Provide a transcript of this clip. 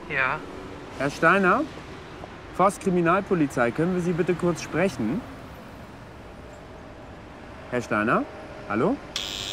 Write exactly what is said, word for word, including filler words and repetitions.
Ja. Herr Steiner? Forstkriminalpolizei, können wir Sie bitte kurz sprechen? Herr Steiner? Hallo?